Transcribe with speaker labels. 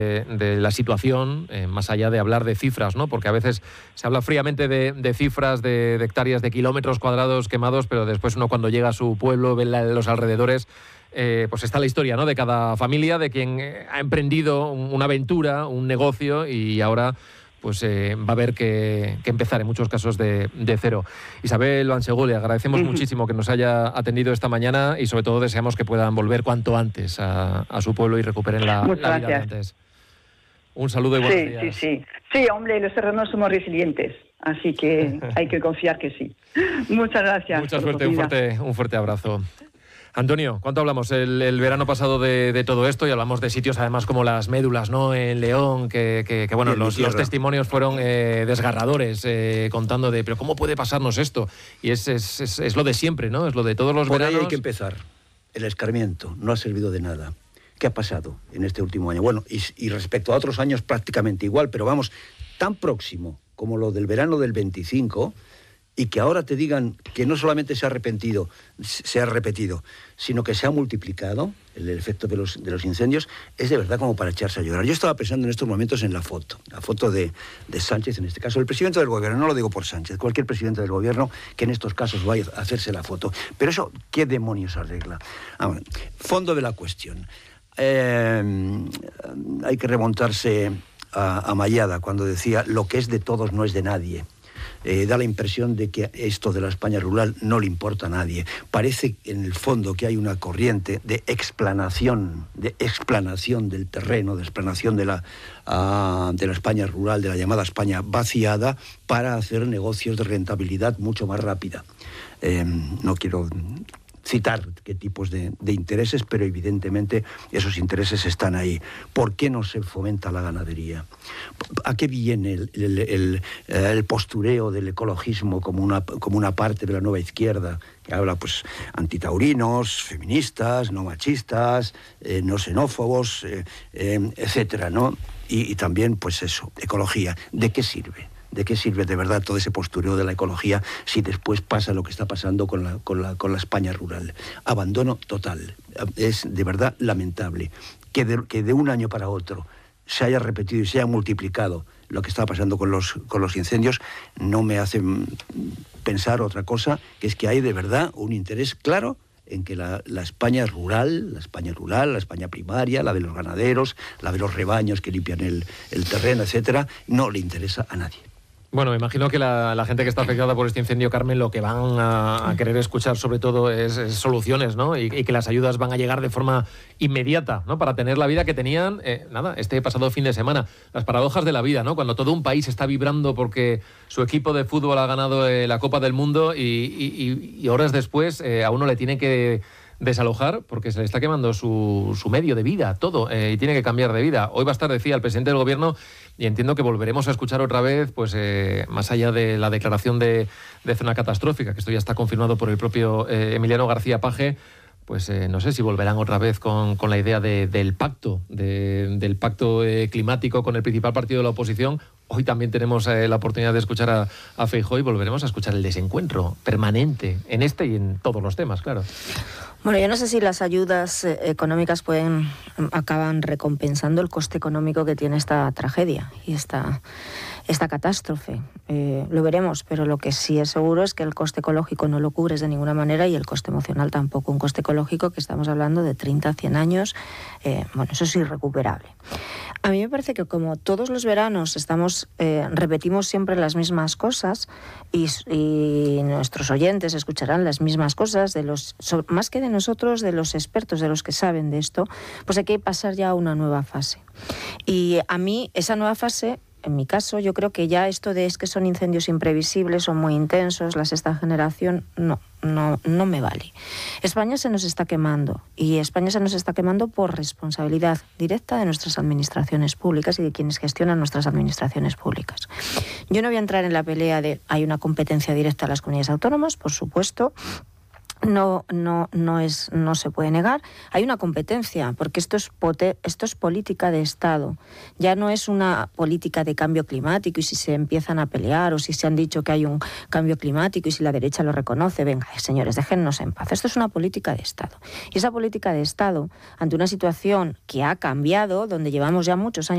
Speaker 1: de la situación, más allá de hablar de cifras, ¿no? Porque a veces se habla fríamente de cifras, de hectáreas, de kilómetros cuadrados quemados, pero después uno cuando llega a su pueblo, ve los alrededores, pues está la historia, ¿no? De cada familia, de quien ha emprendido una aventura, un negocio, y ahora pues va a haber que empezar en muchos casos de cero. Isabel Bansegú, le agradecemos muchísimo que nos haya atendido esta mañana y sobre todo deseamos que puedan volver cuanto antes a su pueblo y recuperen la vida de antes. Un saludo y buenos días.
Speaker 2: Sí, hombre, los serranos somos resilientes, así que hay que confiar que sí. Muchas gracias.
Speaker 1: Mucha suerte, un fuerte abrazo. Antonio, ¿cuánto hablamos el verano pasado de todo esto? Y hablamos de sitios además como las Médulas, ¿no? En León, que bueno, los testimonios fueron desgarradores, contando de, pero ¿cómo puede pasarnos esto? Y es lo de siempre, ¿no? Es lo de todos los veranos.
Speaker 3: Por ahí hay que empezar. El escarmiento no ha servido de nada. ¿Qué ha pasado en este último año? Bueno, y respecto a otros años prácticamente igual, pero vamos, tan próximo como lo del verano del 25, y que ahora te digan que no solamente se ha repetido, sino que se ha multiplicado el efecto de los incendios, es de verdad como para echarse a llorar. Yo estaba pensando en estos momentos en la foto de Sánchez, en este caso, el presidente del gobierno, no lo digo por Sánchez, cualquier presidente del gobierno que en estos casos vaya a hacerse la foto. Pero eso, ¿qué demonios arregla? Fondo de la cuestión. Hay que remontarse a Mayada cuando decía lo que es de todos no es de nadie. Da la impresión de que esto de la España rural no le importa a nadie. Parece en el fondo que hay una corriente de explanación del terreno, de explanación de la España rural, de la llamada España vaciada, para hacer negocios de rentabilidad mucho más rápida. No quiero citar qué tipos de intereses, pero evidentemente esos intereses están ahí. ¿Por qué no se fomenta la ganadería? ¿A qué viene el postureo del ecologismo como una parte de la nueva izquierda que habla pues antitaurinos, feministas, no machistas, no xenófobos, etcétera, ¿no? Y también pues eso, ecología. ¿De qué sirve? ¿De qué sirve de verdad todo ese postureo de la ecología si después pasa lo que está pasando con la España rural? Abandono total. Es de verdad lamentable que de un año para otro se haya repetido y se haya multiplicado lo que está pasando con los incendios. No me hace pensar otra cosa, que es que hay de verdad un interés claro en que la España rural, la España primaria, la de los ganaderos, la de los rebaños que limpian el terreno, etcétera, no le interesa a nadie.
Speaker 1: Bueno, me imagino que la gente que está afectada por este incendio, Carmen, lo que van a querer escuchar sobre todo es soluciones, ¿no? Y que las ayudas van a llegar de forma inmediata, ¿no? Para tener la vida que tenían, este pasado fin de semana. Las paradojas de la vida, ¿no? Cuando todo un país está vibrando porque su equipo de fútbol ha ganado la Copa del Mundo y horas después a uno le tiene que desalojar porque se le está quemando su medio de vida, todo, y tiene que cambiar de vida. Hoy va a estar, decía, el presidente del gobierno, y entiendo que volveremos a escuchar otra vez, pues más allá de la declaración de zona catastrófica, que esto ya está confirmado por el propio Emiliano García Paje, pues no sé si volverán otra vez con la idea del pacto, del pacto climático con el principal partido de la oposición. Hoy también tenemos la oportunidad de escuchar a Feijóo y volveremos a escuchar el desencuentro permanente en este y en todos los temas, claro.
Speaker 4: Bueno, yo no sé si las ayudas económicas acaban recompensando el coste económico que tiene esta tragedia y esta catástrofe. Lo veremos, pero lo que sí es seguro es que el coste ecológico no lo cubres de ninguna manera y el coste emocional tampoco. Un coste ecológico que estamos hablando de 30 a 100 años, eso es irrecuperable. A mí me parece que como todos los veranos repetimos siempre las mismas cosas y nuestros oyentes escucharán las mismas cosas, más que de nosotros, de los expertos, de los que saben de esto, pues hay que pasar ya a una nueva fase. Y a mí esa nueva fase, en mi caso, yo creo que ya esto de es que son incendios imprevisibles, son muy intensos, la sexta generación, no me vale. España se nos está quemando y España se nos está quemando por responsabilidad directa de nuestras administraciones públicas y de quienes gestionan nuestras administraciones públicas. Yo no voy a entrar en la pelea de hay una competencia directa a las comunidades autónomas, por supuesto. No se puede negar. Hay una competencia, porque esto es política de Estado. Ya no es una política de cambio climático y si se empiezan a pelear o si se han dicho que hay un cambio climático y si la derecha lo reconoce, venga, señores, déjennos en paz. Esto es una política de Estado. Y esa política de Estado, ante una situación que ha cambiado, donde llevamos ya muchos años